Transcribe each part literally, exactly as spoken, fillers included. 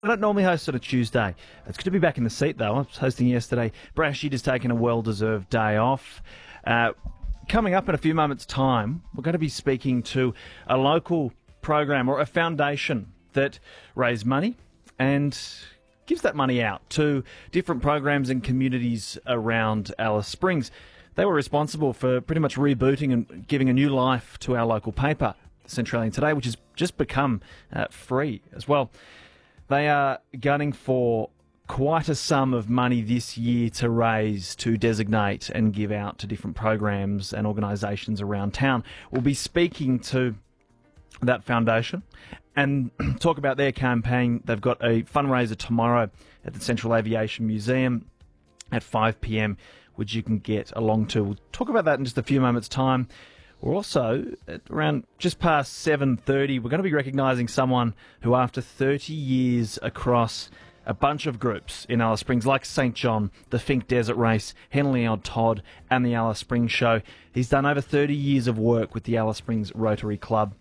I don't normally host on a Tuesday. It's good to be back in the seat, though. I was hosting yesterday. Brashy just taking a well-deserved day off. Uh, coming up in a few moments' time, we're going to be speaking to a local program or a foundation that raise money and gives that money out to different programs and communities around Alice Springs. They were responsible for pretty much rebooting and giving a new life to our local paper, Centralian Today, which has just become uh, free as well. They are gunning for quite a sum of money this year to raise, to designate and give out to different programs and organisations around town. We'll be speaking to that foundation and talk about their campaign. They've got a fundraiser tomorrow at the Central Aviation Museum at five p m, which you can get along to. We'll talk about that in just a few moments' time. We're also, at around just past seven thirty, we're going to be recognising someone who, after thirty years across a bunch of groups in Alice Springs, like Saint John, the Fink Desert Race, Henley Odd Todd, and the Alice Springs Show, he's done over thirty years of work with the Alice Springs Rotary Club.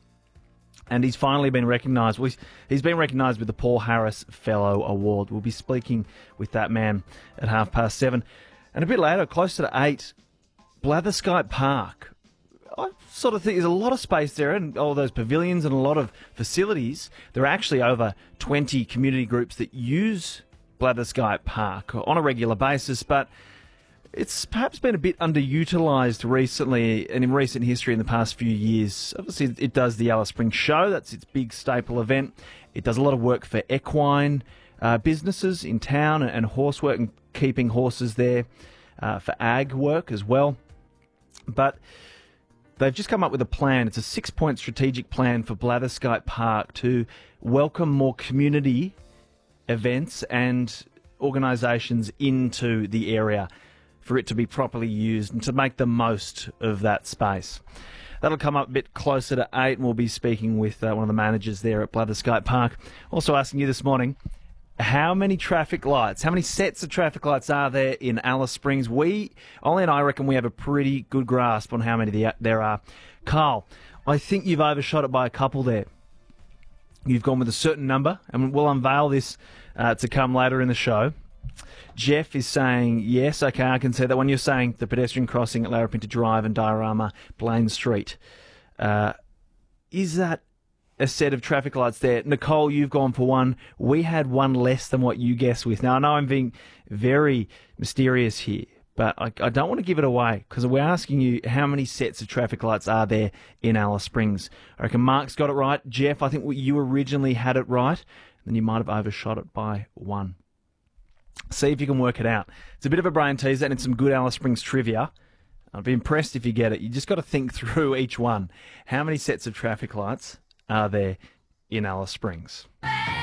And he's finally been recognised. Well, he's, he's been recognised with the Paul Harris Fellow Award. We'll be speaking with that man at half past seven. And a bit later, closer to eight, Blatherskite Park. I sort of think there's a lot of space there and all those pavilions and a lot of facilities. There are actually over twenty community groups that use Blatherskite Park on a regular basis, but it's perhaps been a bit underutilised recently and in recent history in the past few years. Obviously, it does the Alice Springs Show. That's its big staple event. It does a lot of work for equine uh, businesses in town and horse work and keeping horses there uh, for ag work as well. But they've just come up with a plan. It's a six-point strategic plan for Blatherskite Park to welcome more community events and organisations into the area for it to be properly used and to make the most of that space. That'll come up a bit closer to eight, and we'll be speaking with uh, one of the managers there at Blatherskite Park. Also asking you this morning, how many traffic lights, how many sets of traffic lights are there in Alice Springs? We, Ollie and I reckon we have a pretty good grasp on how many there are. Carl, I think you've overshot it by a couple there. You've gone with a certain number, and we'll unveil this uh, to come later in the show. Jeff is saying, yes, okay, I can see that. When you're saying the pedestrian crossing at Larapinta Drive and Diorama Blaine Street, uh, is that a set of traffic lights there? Nicole, you've gone for one. We had one less than what you guessed with. Now, I know I'm being very mysterious here, but I, I don't want to give it away because we're asking you how many sets of traffic lights are there in Alice Springs. I reckon Mark's got it right. Jeff, I think you originally had it right, and you might have overshot it by one. See if you can work it out. It's a bit of a brain teaser and it's some good Alice Springs trivia. I'd be impressed if you get it. You just got to think through each one. How many sets of traffic lights are there in Alice Springs?